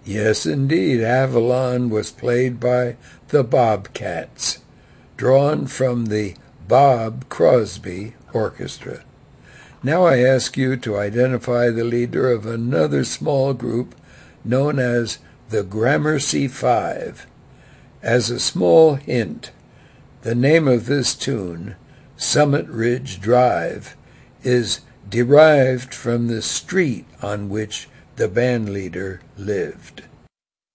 Yes, indeed, Avalon was played by the Bobcats, drawn from the Bob Crosby Orchestra. Now I ask you to identify the leader of another small group known as the Gramercy Five. As a small hint, the name of this tune, Summit Ridge Drive, is derived from the street on which the bandleader lived.